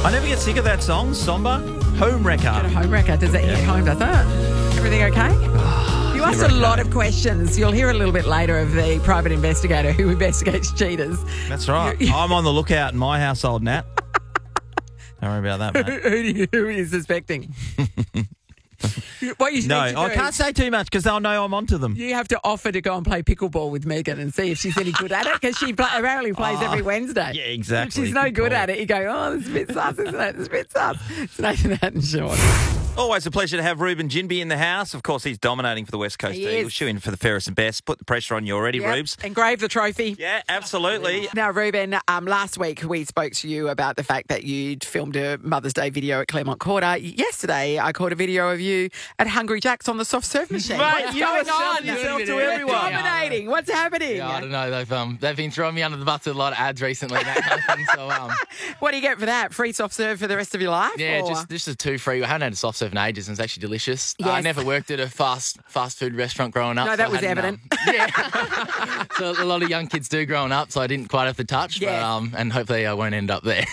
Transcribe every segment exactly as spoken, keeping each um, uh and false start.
I never get sick of that song, Somber. Home Wrecker. Got a home wrecker. Does it hit home, does it? Everything okay? You asked a never lot okay. of questions. You'll hear a little bit later of the private investigator who investigates cheaters. That's right. I'm on the lookout in my household, Nat. Don't worry about that, Who, mate. who, do you, who are you suspecting? What you No, need to I do can't is say too much because they'll know I'm onto them. you have to offer to go and play pickleball with Megan and see if she's any good at it, because she play, apparently plays every Wednesday. yeah, exactly. If she's no Good good call. at it, you go, oh, this is a bit sus, isn't it? This is a bit sus. It's Nathan Hatton Sean. Always a pleasure to have Ruben Ginby in the house. Of course, he's dominating for the West Coast He Eagles. is. Shoe in for the fairest and best. Put the pressure on you already, Yep. Rubes. Engrave the trophy. Yeah, absolutely. Now, Ruben, um, last week we spoke to you about the fact that you'd filmed a Mother's Day video at Claremont Quarter. Yesterday, I caught a video of you at Hungry Jack's on the soft serve machine. Mate, What's you going were selling on? yourself to You're everyone. dominating. What's happening? Yeah, I don't know. They've um, they've been throwing me under the bus with a lot of ads recently, that kind of thing. So um, What do you get for that? Free soft serve for the rest of your life? yeah, or- just just a two free. I hadn't had a soft serve in ages, and it's actually delicious. Uh, I Yes. never worked at a fast fast food restaurant growing up. No, so that I was hadn't, evident. um, yeah, so a lot of young kids do growing up, so I didn't quite have the touch. Yes. But um, and hopefully I won't end up there.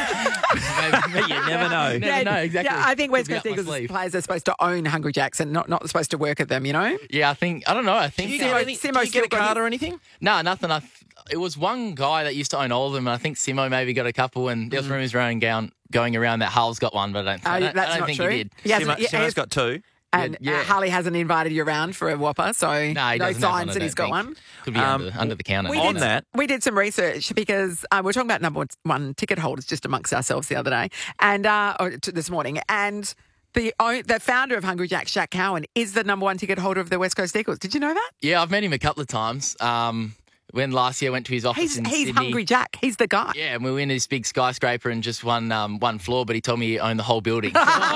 Maybe you never know. Never know, exactly. Yeah, I think West Could Coast be up my Eagles sleeve. players are supposed to own Hungry Jacks and not, not supposed to work at them, you know? Yeah, I think I don't know. I think Do you Simo- get, any, Simo do you still get a got card his- or anything? no, nothing. I it was one guy that used to own all of them, and I think Simo maybe got a couple, and there was rumours running down going around that Hull's got one, but I don't, Uh, I don't, that's I don't not think true. he did. He hasn't- Simo, yeah, Simo's he's- got two. And Yeah, yeah. uh, Harley hasn't invited you around for a Whopper, so No, he no doesn't have signs one, I that he's got don't think. one. Could be Um, under, under the counter. We On did, that- we did some research because uh, we we're talking about number one ticket holders just amongst ourselves the other day, and uh, or t- this morning, and the own- the founder of Hungry Jack's, Jack Cowan, is the number one ticket holder of the West Coast Eagles. Did you know that? Yeah, I've met him a couple of times. Um, when last year I went to his office He's in he's Sydney. Hungry Jack. He's the guy. Yeah, and we were in this big skyscraper and just one um, one floor, but he told me he owned the whole building.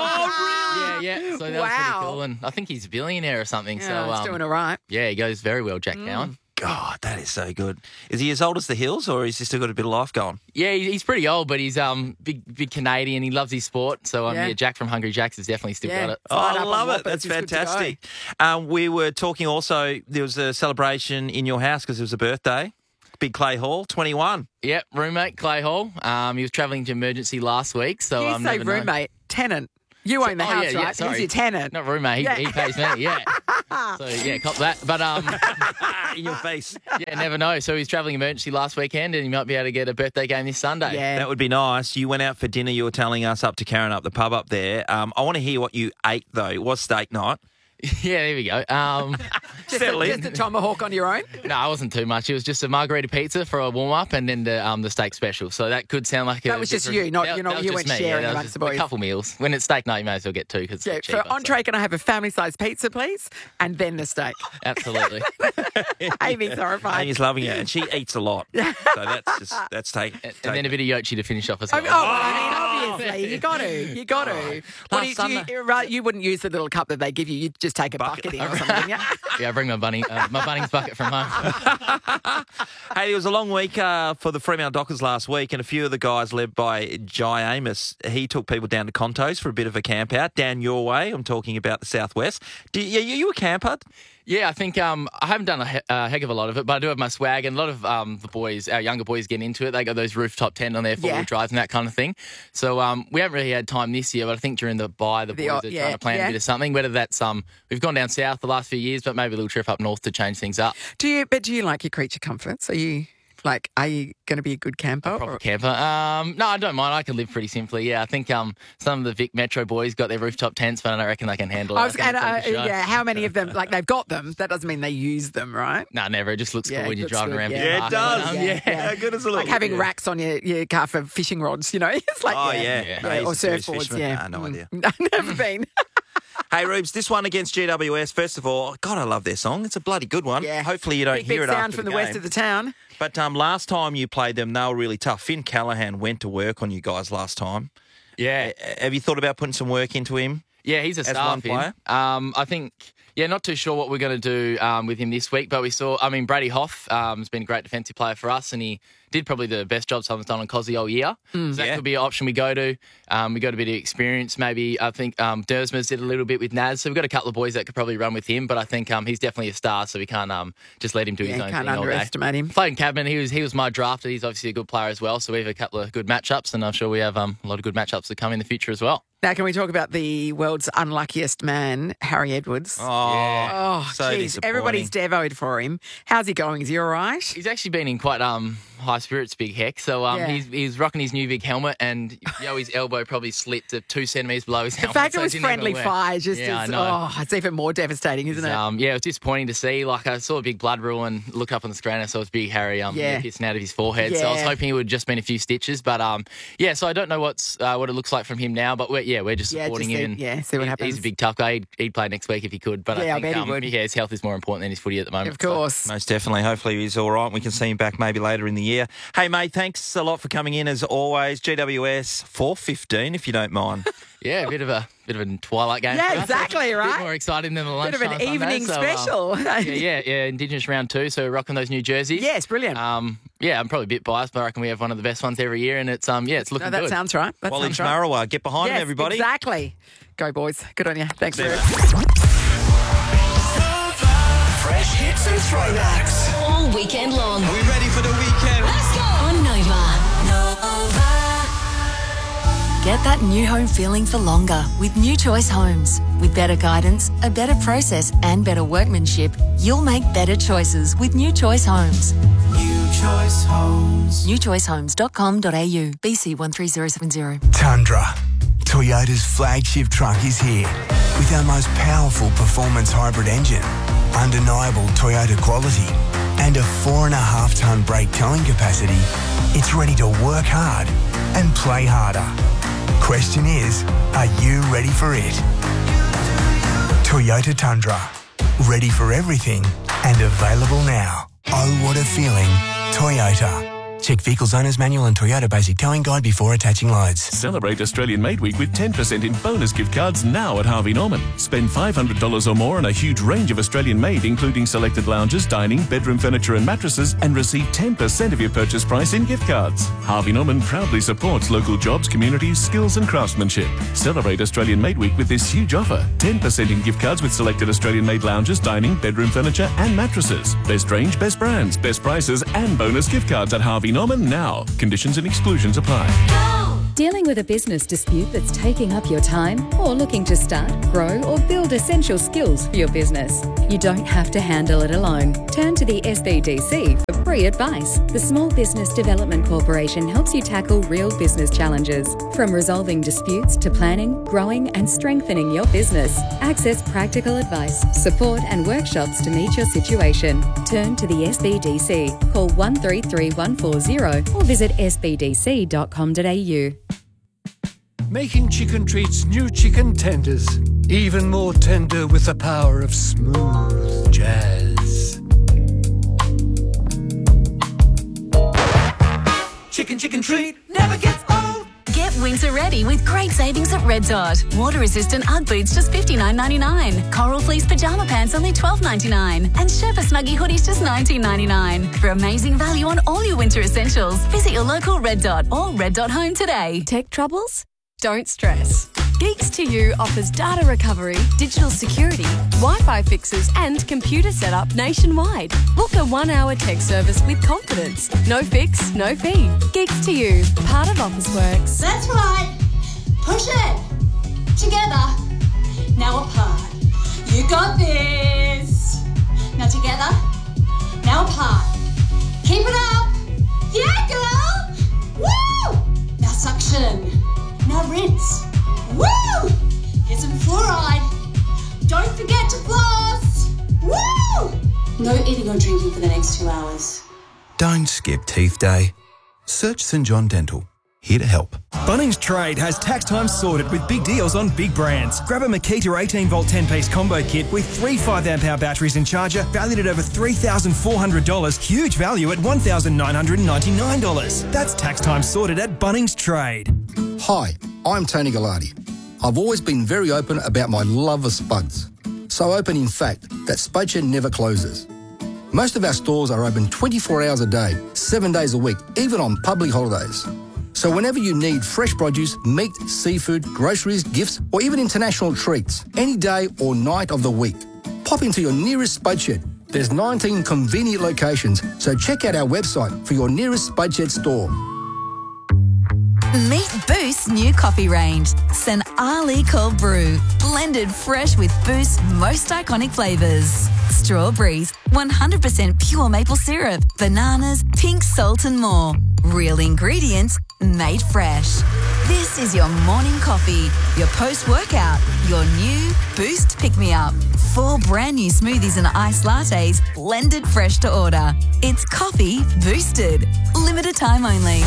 Oh, yeah, yeah. So that was Wow. pretty cool. And I think he's a billionaire or something. Yeah, so he's um, doing all right. yeah, he goes very well, Jack Cowan. God, that is so good. Is he as old as the Hills, or has he still got a bit of life going? Yeah, he- he's pretty old, but he's um big big Canadian. He loves his sport. So um, Yeah. yeah. Jack from Hungry Jack's has definitely still Yeah. got it. Oh, Fired I up on love it. Whoppers. That's He's good to go. fantastic. Um, we were talking also, there was a celebration in your house because it was a birthday. Big Clay Hall, twenty-one. Yep, roommate Clay Hall. Um, he was travelling to emergency last week, so You um, say never know. roommate, tenant. You own the Oh, house, yeah, yeah, right? He's sorry. your tenant. Not roommate, he, Yeah. he pays me, yeah. So, yeah, cop that. But, um, In your face. yeah, never know. So he's travelling emergency last weekend and he might be able to get a birthday game this Sunday. Yeah. That would be nice. You went out for dinner. You were telling us up to Karen up the pub up there. Um, I want to hear what you ate, though. It was steak night. Yeah, there we go. Um, just, settle a, in. just a tomahawk on your own. no, it wasn't too much. It was just a margarita pizza for a warm-up and then the um, the steak special. So that could sound like a... That was just different- you, not- that- you know, that was you just weren't me, sharing that was amongst just the boys. A couple meals. When it's steak night, you may as well get two because it's Yeah, cheaper. for entree, can I have a family-sized pizza, please? And then the steak. So, absolutely. Amy's horrified. Amy's loving it, and she eats a lot. So that's just, that's take. And take then a bit of yochi to finish off as I well. mean, oh, I mean, obviously, you got to, you got to. What do you, Last do you, Sunday- right, you wouldn't use the little cup that they give you. You'd just take a bucket, in or something. Yeah. Yeah, I bring my bunny, uh, my Bunnings bucket from home. Hey, it was a long week uh, for the Fremantle Dockers last week, and a few of the guys led by Jai Amos, he took people down to Contos for a bit of a camp out. Down your way, I'm talking about the southwest. Do you, you, you a camper? Yeah, I think um, I haven't done a, he- a heck of a lot of it, but I do have my swag, and a lot of um, the boys, our younger boys, getting into it. They got those rooftop tent on their four-wheel Yeah. drives and that kind of thing. So um, we haven't really had time this year, but I think during the bye, the The boys o- are yeah, trying to plan yeah. a bit of something. Whether that's um, we've gone down south the last few years, but maybe a little trip up north to change things up. Do you? But do you like your creature comforts? Are you like? Are you going to be a good camper? Proper or- camper. Um, no, I don't mind. I can live pretty simply. Yeah, I think um, some of the Vic Metro boys got their rooftop tents, but I don't reckon they can handle it. I was, think and, it's uh, a bit of a show. yeah. How many of them? Like they've got them. That doesn't mean they use them, right? No, never. It just looks Yeah, cool when it you're looks driving good, around. yeah. Vic Yeah, it Park. does. Um, Yeah, yeah. How good is it Like look? having Yeah. racks on your, your car for fishing rods, you know? It's like Oh, yeah, yeah. Yeah. No, I or used to do his surfboards. fisherman. Yeah, Nah, no idea. Mm. Never been. Hey, Rubes, this one against G W S, first of all, God, I love their song. It's a bloody good one. Yeah. Hopefully you don't Big, hear big it sound after from the, the, west game. of the town. But um, last time you played them, they were really tough. Finn Callahan went to work on you guys last time. Yeah. Uh, Have you thought about putting some work into him? Yeah, he's a as star one for him. player? Um, I think, yeah, not too sure what we're going to do um, with him this week, but we saw, I mean, Brady Hoff um, has been a great defensive player for us, and he did probably the best job someone's done on Cosy all year. Mm. So that Yeah. could be an option we go to. Um, we got a bit of experience, maybe. I think um, Dersmers did a little bit with Naz, so we've got a couple of boys that could probably run with him, but I think um, he's definitely a star, so we can't um, just let him do Yeah, his you own can't thing all day. underestimate him. Played in Cabin, he was he was my drafted. He's obviously a good player as well, so we have a couple of good matchups, and I'm sure we have um, a lot of good matchups to come in the future as well. Now, can we talk about the world's unluckiest man, Harry Edwards? Oh, Oh, so geez, disappointing. everybody's devoed for him. How's he going? Is he all right? He's actually been in quite um high spirits, Big Heck. So um Yeah. he's he's rocking his new big helmet, and Yoey's elbow probably slipped to two centimetres below his The helmet. fact so it was didn't even friendly wear- fire just Yeah, I is, know. oh, it's even more devastating, isn't it? Um, yeah, it was disappointing to see. Like, I saw a big blood rule and looked up on the screen and saw it was Big Harry um, Yeah. yeah. pissing out of his forehead. So I was Yeah. hoping it would have just been a few stitches. But, um, yeah, so I don't know what's uh, what it looks like from him now. But, we're, yeah, we're just Yeah, supporting just him. see- and yeah, see what he- happens. He's a big tough guy. He'd, he'd play next week if he could. But Yeah, I I think, bet he um, would. yeah, his health is more important than his footy at the moment. Of so- course. Most definitely. Hopefully he's all right. We can see him back maybe later in the year. Hey, mate, thanks a lot for coming in as always. G W S four fifteen, if you don't mind. Yeah, a bit of a bit of a twilight game. Yeah, for us. exactly, A right? bit more exciting than the lunch. Bit of an evening special. yeah, yeah, yeah. Indigenous round two, so we're rocking those new jerseys. Yes, brilliant. Um, yeah, I'm probably a bit biased, but I reckon we have one of the best ones every year, and it's um, yeah, it's looking no, that good. sounds right. That Wallage sounds right. Marawa, get behind Yes, him, everybody. Exactly. Go, boys. Good on you. Thanks, See you, Ruth. Fresh hits and throwbacks. All weekend long. Are we ready for the weekend? Let's go on Nova. Get that new home feeling for longer with New Choice Homes. With better guidance, a better process and better workmanship, you'll make better choices with New Choice Homes. New Choice Homes. new choice homes dot com dot a u, B C one three zero seven zero. Tundra. Toyota's flagship truck is here with our most powerful performance hybrid engine, undeniable Toyota quality, and a four and a half tonne brake towing capacity. It's ready to work hard and play harder. Question is, are you ready for it? Toyota Tundra. Ready for everything and available now. Oh, what a feeling. Toyota. Check Vehicles Owner's Manual and Toyota Basic Towing Guide before attaching loads. Celebrate Australian Made Week with ten percent in bonus gift cards now at Harvey Norman. Spend five hundred dollars or more on a huge range of Australian made, including selected lounges, dining, bedroom furniture and mattresses, and receive ten percent of your purchase price in gift cards. Harvey Norman proudly supports local jobs, communities, skills and craftsmanship. Celebrate Australian Made Week with this huge offer. ten percent in gift cards with selected Australian made lounges, dining, bedroom furniture and mattresses. Best range, best brands, best prices and bonus gift cards at Harvey Norman now. Conditions and exclusions apply. Dealing with a business dispute that's taking up your time, or looking to start, grow or build essential skills for your business? You don't have to handle it alone. Turn to the S B D C for free advice. The Small Business Development Corporation helps you tackle real business challenges. From resolving disputes to planning, growing and strengthening your business. Access practical advice, support and workshops to meet your situation. Turn to the S B D C. Call one three three one four zero or visit s b d c dot com dot a u. Making Chicken Treats new chicken tenders even more tender with the power of smooth jazz. Chicken, chicken treat never gets old. Get winter ready with great savings at Red Dot. Water-resistant Ugg boots just fifty-nine ninety-nine. Coral fleece pyjama pants only twelve ninety-nine. And Sherpa Snuggie hoodies just nineteen ninety-nine. For amazing value on all your winter essentials, visit your local Red Dot or Red Dot Home today. Tech troubles? Don't stress. Geeks to You offers data recovery, digital security, Wi-Fi fixes and computer setup nationwide. Book a one-hour tech service with confidence. No fix, no fee. Geeks to You, part of Officeworks. That's right. Push it. Together. Now apart. You got this. Now together. Now apart. Keep it up. Yeah, girl. Woo! Now suction. Now rinse. Woo! Here's some fluoride. Don't forget to floss. Woo! No eating or drinking for the next two hours. Don't skip Teeth Day. Search St John Dental. Here to help. Bunnings Trade has tax time sorted with big deals on big brands. Grab a Makita eighteen volt ten piece combo kit with three five amp hour batteries and charger valued at over three thousand four hundred dollars. Huge value at one thousand nine hundred ninety-nine dollars. That's tax time sorted at Bunnings Trade. Hi, I'm Tony Gallardi. I've always been very open about my love of spuds. So open, in fact, that Spudshed never closes. Most of our stores are open twenty-four hours a day, seven days a week, even on public holidays. So whenever you need fresh produce, meat, seafood, groceries, gifts, or even international treats, any day or night of the week, pop into your nearest Spudshed. There's nineteen convenient locations, so check out our website for your nearest Spudshed store. Meet Boost's new coffee range, San Ali Cold Brew, blended fresh with Boost's most iconic flavours. Strawberries, one hundred percent pure maple syrup, bananas, pink salt and more. Real ingredients, made fresh. This is your morning coffee, your post-workout, your new Boost Pick-Me-Up. Four brand new smoothies and iced lattes, blended fresh to order. It's coffee boosted. Limited time only.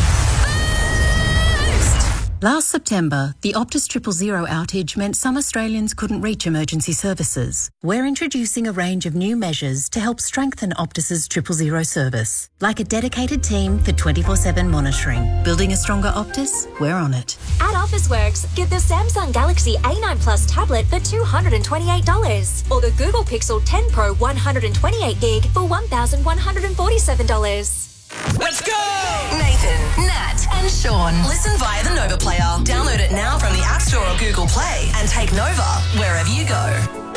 Last September, the Optus Triple Zero outage meant some Australians couldn't reach emergency services. We're introducing a range of new measures to help strengthen Optus's Triple Zero service, like a dedicated team for twenty-four seven monitoring. Building a stronger Optus? We're on it. At Officeworks, get the Samsung Galaxy A nine Plus tablet for two hundred twenty-eight dollars or the Google Pixel ten Pro one hundred twenty-eight gig for one thousand one hundred forty-seven dollars. Let's go! Nathan, Nat, and Sean. Listen via the Nova Player. Download it now from the App Store or Google Play and take Nova wherever you go.